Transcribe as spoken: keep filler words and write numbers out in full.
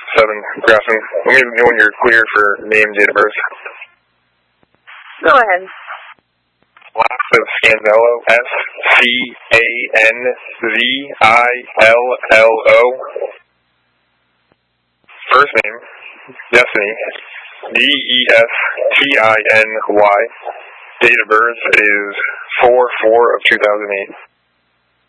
seven, Grafton. Let me know when you're clear for name, date of birth. Go ahead. Last of Scanzello, S C A N Z I L L O. First name, Destiny, D E S T I N Y. Date of birth is four four of two thousand eight.